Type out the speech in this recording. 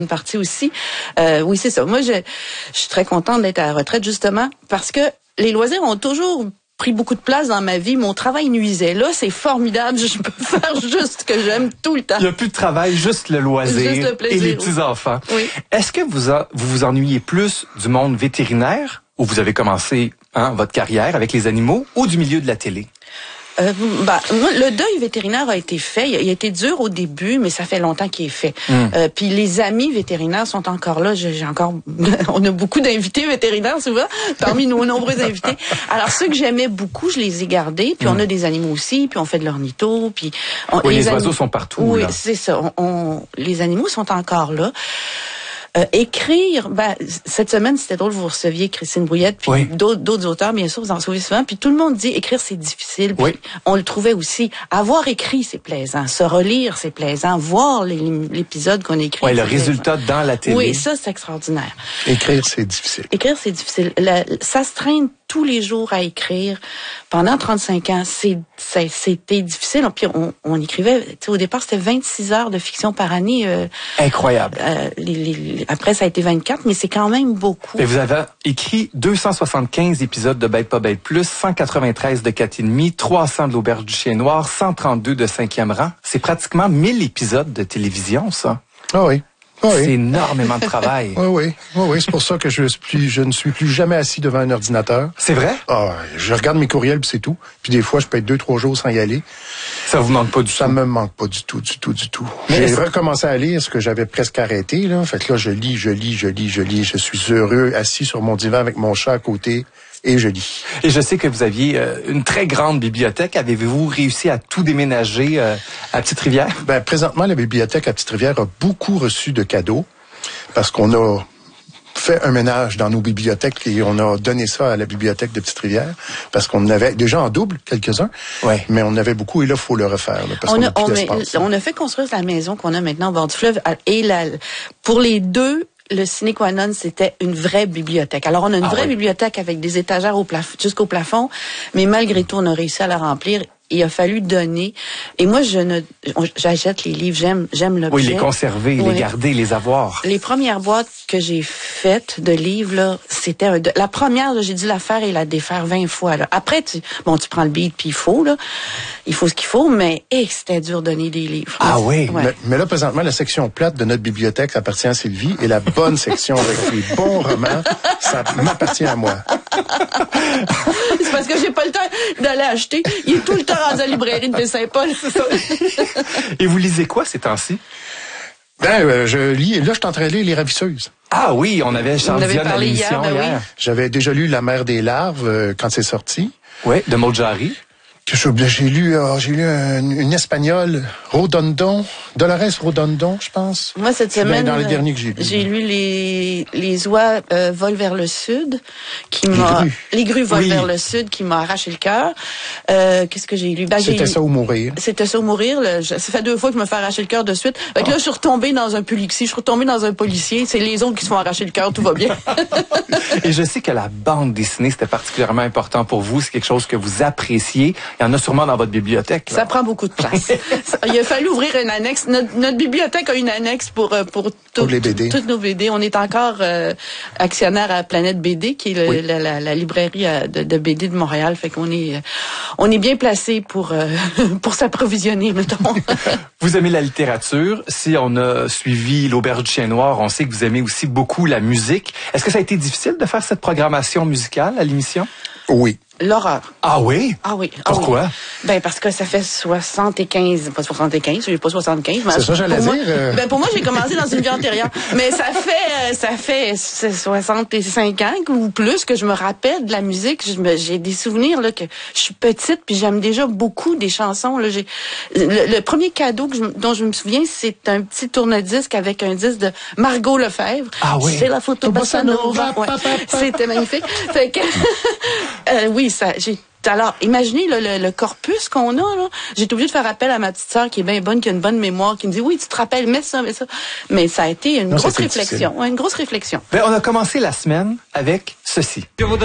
une partie aussi. Oui, c'est ça. Moi, je suis très contente d'être à la retraite, justement, parce que les loisirs ont toujours pris beaucoup de place dans ma vie. Mon travail nuisait. Là, c'est formidable. Je peux faire juste ce que j'aime tout le temps. Il n'y a plus de travail, juste le loisir juste le plaisir, et les petits-enfants. Oui. Est-ce que vous vous ennuyez plus du monde vétérinaire, où vous avez commencé votre carrière avec les animaux, ou du milieu de la télé? Moi, le deuil vétérinaire a été fait. Il a été dur au début, mais ça fait longtemps qu'il est fait. Puis les amis vétérinaires sont encore là. On a beaucoup d'invités vétérinaires souvent, parmi nos nombreux invités. Alors ceux que j'aimais beaucoup, je les ai gardés. Puis on a des animaux aussi. Puis on fait de l'ornitho. Puis les oiseaux sont partout. Oui, là. c'est ça. Les animaux sont encore là. Écrire, cette semaine, c'était drôle, vous receviez Christine Brouillette, puis d'autres auteurs, bien sûr, vous en recevez souvent, puis tout le monde dit écrire, c'est difficile, puis on le trouvait aussi. Avoir écrit, c'est plaisant. Se relire, c'est plaisant. Voir l'épisode qu'on a écrit. Oui, le résultat dans la télé. Oui, ça, c'est extraordinaire. Écrire, c'est difficile. Écrire, c'est difficile. S'astreindre tous les jours à écrire pendant 35 ans, c'était difficile. Puis on écrivait, au départ, c'était 26 heures de fiction par année. Incroyable. Après, ça a été 24, mais c'est quand même beaucoup. Et vous avez écrit 275 épisodes de Bête pas bête plus, 193 de 4,5, 300 de l'Auberge du Chien Noir, 132 de 5e rang. C'est pratiquement 1000 épisodes de télévision, ça. Ah oui. C'est énormément de travail. Oui. C'est pour ça que je ne suis plus jamais assis devant un ordinateur. C'est vrai? Je regarde mes courriels puis c'est tout. Puis des fois, je peux être 2-3 jours sans y aller. Ça vous manque pas du tout? Ça me manque pas du tout. J'ai recommencé à lire ce que j'avais presque arrêté, là. Fait que là, je lis. Je suis heureux, assis sur mon divan avec mon chat à côté. Et je lis. Et je sais que vous aviez une très grande bibliothèque. Avez-vous réussi à tout déménager à Petite-Rivière? Présentement, la bibliothèque à Petite-Rivière a beaucoup reçu de cadeaux parce qu'on a fait un ménage dans nos bibliothèques et on a donné ça à la bibliothèque de Petite-Rivière parce qu'on avait déjà en double quelques-uns, mais on en avait beaucoup et là, il faut le refaire parce qu'on a plus d'espace. On a fait construire la maison qu'on a maintenant au bord du fleuve et pour les deux, le sine qua non, c'était une vraie bibliothèque. Alors, on a une vraie bibliothèque avec des étagères jusqu'au plafond, mais malgré tout, on a réussi à la remplir. Il a fallu donner. Et moi, j'achète les livres, j'aime l'objet. Oui, les conserver, les garder, les avoir. Les premières boîtes que j'ai faites de livres, là, c'était la première, là, j'ai dû la faire et la défaire 20 fois, là. Après, tu prends le beat puis il faut ce qu'il faut, mais, c'était dur de donner des livres. Ah oui? Ouais. Mais là, présentement, la section plate de notre bibliothèque appartient à Sylvie et la bonne section avec les bons romans, ça m'appartient à moi. C'est parce que j'ai pas le temps d'aller acheter. Il est tout le temps dans la librairie de Baie-Saint-Paul. Et vous lisez quoi ces temps-ci? Je lis, là, je suis en train de lire Les Ravisseuses. Ah oui, on avait échangé à l'émission hier. J'avais déjà lu La Mère des Larves quand c'est sorti. Oui, de Maud Jarry. J'ai lu une espagnole, Dolores Rodondon, je pense. Moi, cette semaine, dans les derniers que j'ai lu les oies volent vers le sud, les grues volent vers le sud, qui m'a arraché le cœur. Qu'est-ce que j'ai lu? C'était ça ou mourir. C'était ça ou mourir. Ça fait 2 fois que je me fais arracher le cœur de suite. Fait que là, je suis retombée dans un Pulixi, je suis retombée dans un policier. C'est les autres qui se font arracher le cœur, tout va bien. Et je sais que la bande dessinée, c'était particulièrement important pour vous. C'est quelque chose que vous appréciez. Il y en a sûrement dans votre bibliothèque. Là. Ça prend beaucoup de place. Il a fallu ouvrir une annexe. Notre bibliothèque a une annexe pour les BD. Toutes nos BD. On est encore actionnaire à Planète BD, qui est la librairie de BD de Montréal. Fait qu'on est bien placé pour s'approvisionner, mettons. Vous aimez la littérature. Si on a suivi l'Auberge du Chien Noir, on sait que vous aimez aussi beaucoup la musique. Est-ce que ça a été difficile de faire cette programmation musicale à l'émission? Oui. L'horreur. Ah oui? Ah oui. Pourquoi? Parce que ça fait pas 75, j'ai pas 75. C'est ça, j'allais dire. Pour moi, j'ai commencé dans une vie antérieure. Mais ça fait 65 ans ou plus que je me rappelle de la musique. J'ai des souvenirs, là, que je suis petite puis j'aime déjà beaucoup des chansons, là. Le premier cadeau dont je me souviens, c'est un petit tourne-disque avec un disque de Margot Lefebvre. Ah oui. C'est la photo Bossa Nova. Ouais. C'était magnifique. Fait que, oui, alors, imaginez le corpus qu'on a, là. J'ai été obligée de faire appel à ma petite sœur qui est bien bonne, qui a une bonne mémoire, qui me dit, oui, tu te rappelles, mets ça. Mais ça a été une grosse réflexion. Une grosse réflexion. On a commencé la semaine avec ceci.